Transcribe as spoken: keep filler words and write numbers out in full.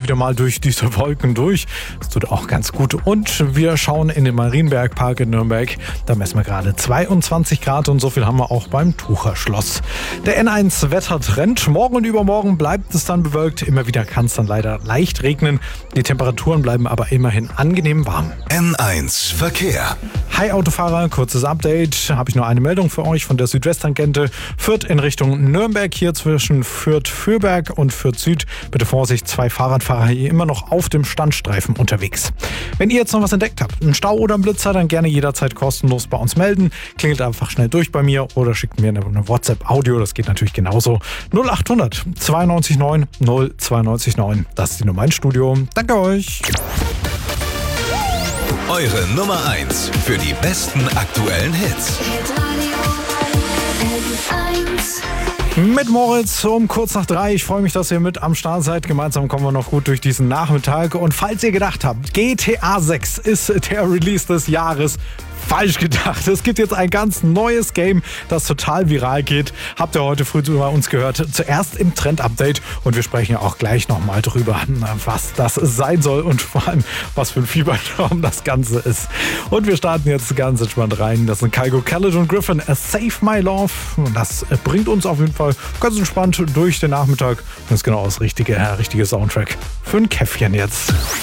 wieder mal durch diese Wolken durch. Das tut auch ganz gut. Und wir schauen in den Marienbergpark in Nürnberg. Da messen wir gerade zweiundzwanzig Grad und so viel haben wir auch beim Tucherschloss. Der N eins Wettertrend. Morgen und übermorgen bleibt es dann bewölkt. Immer wieder kann es dann leider leicht regnen. Die Temperaturen bleiben aber immerhin angenehm warm. N eins Verkehr. Hi Autofahrer, kurzes Update. Habe ich nur eine Meldung für euch von der Südwesttangente. Fürth in Richtung Nürnberg, hier zwischen Fürth-Fürberg und Fürth-Süd. Bitte Vorsicht, zwei Fahrradfahrer hier immer noch auf dem Standstreifen unterwegs. Wenn ihr jetzt noch was entdeckt habt, einen Stau oder einen Blitzer, dann gerne jederzeit kostenlos bei uns melden. Klingelt einfach schnell durch bei mir oder schickt mir eine, eine WhatsApp-Audio, das geht natürlich genauso. null achthundert zweiundneunzig neun null zweiundneunzig neun, das ist die Nummer ins Studio. Danke euch. Eure Nummer eins für die besten aktuellen Hits. Mit Moritz um kurz nach drei. Ich freue mich, dass ihr mit am Start seid. Gemeinsam kommen wir noch gut durch diesen Nachmittag. Und falls ihr gedacht habt, G T A sechs ist der Release des Jahres, falsch gedacht. Es gibt jetzt ein ganz neues Game, das total viral geht. Habt ihr heute früh bei uns gehört. Zuerst im Trend-Update. Und wir sprechen ja auch gleich nochmal drüber, was das sein soll und vor allem, was für ein Fiebertraum das Ganze ist. Und wir starten jetzt ganz entspannt rein. Das sind Kygo, Khaled und Griffin, A Save My Love. Und das bringt uns auf jeden Fall ganz entspannt durch den Nachmittag. Das ist genau das richtige, richtige Soundtrack für ein Käffchen jetzt.